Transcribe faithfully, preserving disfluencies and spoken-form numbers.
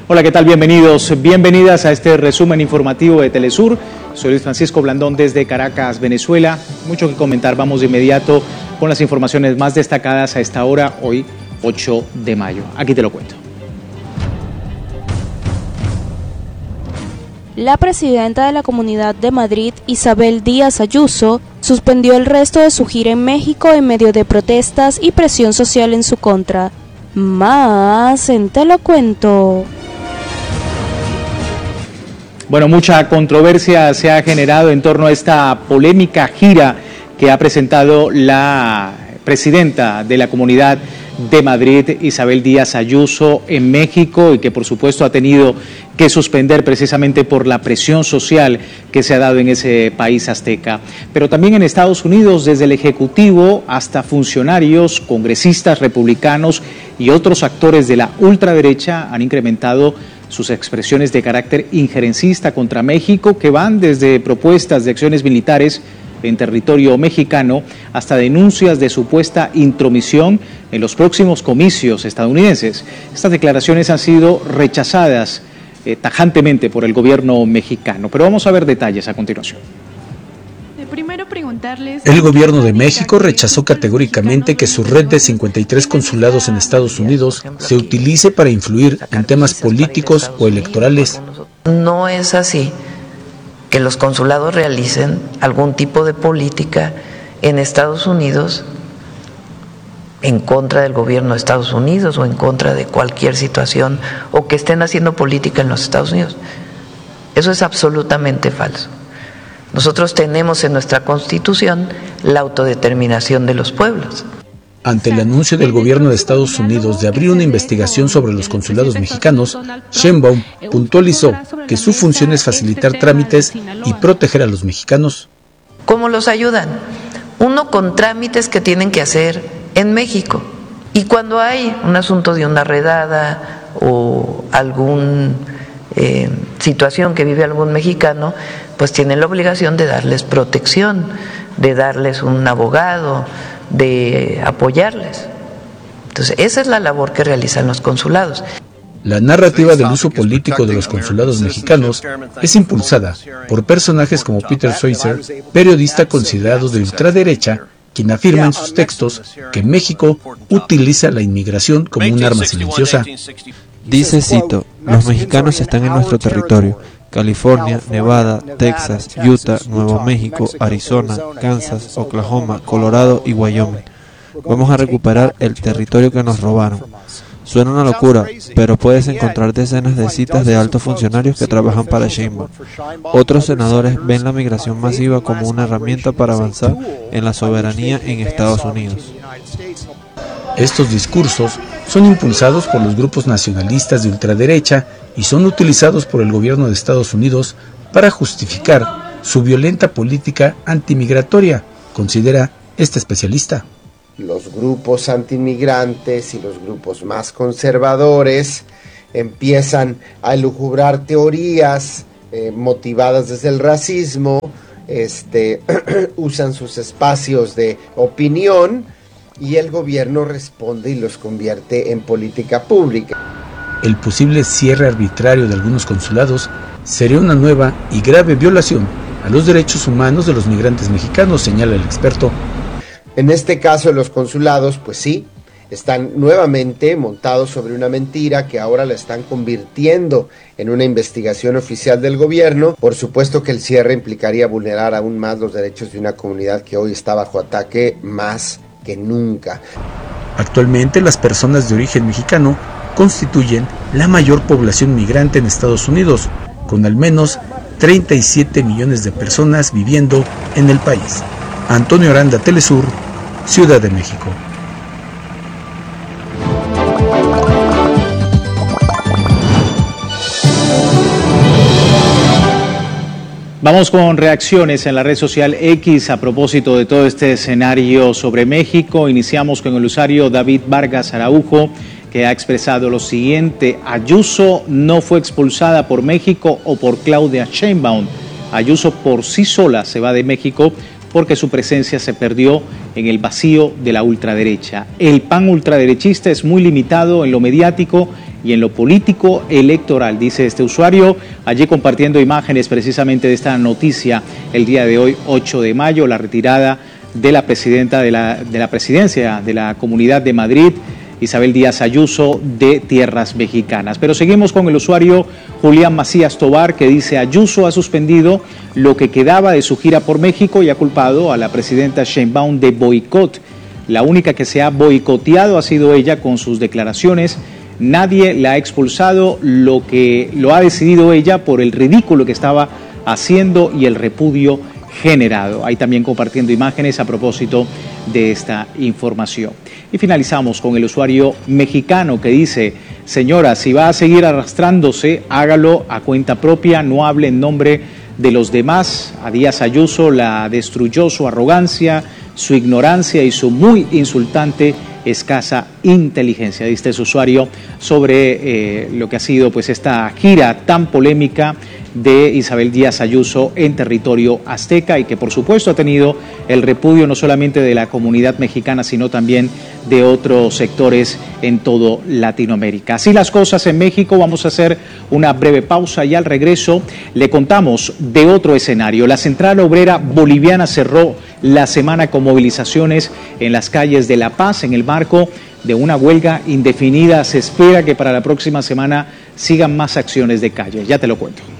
Hola, ¿qué tal? Bienvenidos, bienvenidas a este resumen informativo de Telesur. Soy Luis Francisco Blandón desde Caracas, Venezuela. Mucho que comentar, vamos de inmediato con las informaciones más destacadas a esta hora, hoy ocho de mayo. Aquí te lo cuento. La presidenta de la Comunidad de Madrid, Isabel Díaz Ayuso, suspendió el resto de su gira en México en medio de protestas y presión social en su contra. Más en Te lo cuento. Bueno, mucha controversia se ha generado en torno a esta polémica gira que ha presentado la presidenta de la Comunidad de Madrid, Isabel Díaz Ayuso, en México, y que por supuesto ha tenido que suspender precisamente por la presión social que se ha dado en ese país azteca. Pero también en Estados Unidos, desde el Ejecutivo hasta funcionarios, congresistas republicanos y otros actores de la ultraderecha han incrementado sus expresiones de carácter injerencista contra México, que van desde propuestas de acciones militares en territorio mexicano hasta denuncias de supuesta intromisión en los próximos comicios estadounidenses. Estas declaraciones han sido rechazadas eh, tajantemente por el gobierno mexicano, pero vamos a ver detalles a continuación. Primero preguntarles... El gobierno de México rechazó categóricamente que su red de cincuenta y tres consulados en Estados Unidos se utilice para influir en temas políticos o electorales. No es así que los consulados realicen algún tipo de política en Estados Unidos en contra del gobierno de Estados Unidos o en contra de cualquier situación, o que estén haciendo política en los Estados Unidos. Eso es absolutamente falso. Nosotros tenemos en nuestra Constitución la autodeterminación de los pueblos. Ante el anuncio del gobierno de Estados Unidos de abrir una investigación sobre los consulados mexicanos, Sheinbaum puntualizó que su función es facilitar trámites y proteger a los mexicanos. ¿Cómo los ayudan? Uno, con trámites que tienen que hacer en México. Y cuando hay un asunto de una redada o alguna eh, situación que vive algún mexicano, pues tienen la obligación de darles protección, de darles un abogado, de apoyarles. Entonces, esa es la labor que realizan los consulados. La narrativa del uso político de los consulados mexicanos es impulsada por personajes como Peter Schweizer, periodista considerado de ultraderecha, quien afirma en sus textos que México utiliza la inmigración como un arma silenciosa. Dice, cito, los mexicanos están en nuestro territorio. California, Nevada, Texas, Utah, Nuevo México, Arizona, Kansas, Oklahoma, Colorado y Wyoming. Vamos a recuperar el territorio que nos robaron. Suena una locura, pero puedes encontrar decenas de citas de altos funcionarios que trabajan para Sheinbaum. Otros senadores ven la migración masiva como una herramienta para avanzar en la soberanía en Estados Unidos. Estos discursos son impulsados por los grupos nacionalistas de ultraderecha y son utilizados por el gobierno de Estados Unidos para justificar su violenta política antimigratoria, considera este especialista. Los grupos antimigrantes y los grupos más conservadores empiezan a elucubrar teorías eh, motivadas desde el racismo, este, usan sus espacios de opinión y el gobierno responde y los convierte en política pública. El posible cierre arbitrario de algunos consulados sería una nueva y grave violación a los derechos humanos de los migrantes mexicanos, señala el experto. En este caso, los consulados, pues sí, están nuevamente montados sobre una mentira que ahora la están convirtiendo en una investigación oficial del gobierno. Por supuesto que el cierre implicaría vulnerar aún más los derechos de una comunidad que hoy está bajo ataque más que nunca. Actualmente, las personas de origen mexicano constituyen la mayor población migrante en Estados Unidos, con al menos treinta y siete millones de personas viviendo en el país. Antonio Aranda, Telesur, Ciudad de México. Vamos con reacciones en la red social X a propósito de todo este escenario sobre México. Iniciamos con el usuario David Vargas Araujo, que ha expresado lo siguiente: Ayuso no fue expulsada por México o por Claudia Sheinbaum. Ayuso por sí sola se va de México porque su presencia se perdió en el vacío de la ultraderecha. El pan ultraderechista es muy limitado en lo mediático y en lo político electoral, dice este usuario, allí compartiendo imágenes precisamente de esta noticia el día de hoy, ocho de mayo, la retirada de la presidenta de la, de la presidencia de la Comunidad de Madrid, Isabel Díaz Ayuso, de tierras mexicanas. Pero seguimos con el usuario Julián Macías Tobar, que dice: Ayuso ha suspendido lo que quedaba de su gira por México y ha culpado a la presidenta Sheinbaum de boicot. La única que se ha boicoteado ha sido ella con sus declaraciones. Nadie la ha expulsado, lo que lo ha decidido ella por el ridículo que estaba haciendo y el repudio generado. Ahí también compartiendo imágenes a propósito de esta información. Y finalizamos con el usuario mexicano que dice: señora, si va a seguir arrastrándose, hágalo a cuenta propia, no hable en nombre de los demás. A Díaz Ayuso la destruyó su arrogancia, su ignorancia y su muy insultante escasa inteligencia, dice este usuario sobre eh, lo que ha sido pues esta gira tan polémica de Isabel Díaz Ayuso en territorio azteca y que por supuesto ha tenido el repudio no solamente de la comunidad mexicana sino también de otros sectores en todo Latinoamérica. Así las cosas en México. Vamos a hacer una breve pausa y al regreso le contamos de otro escenario. La Central Obrera Boliviana cerró la semana con movilizaciones en las calles de La Paz en el marco de una huelga indefinida. Se espera que para la próxima semana sigan más acciones de calle. Ya te lo cuento.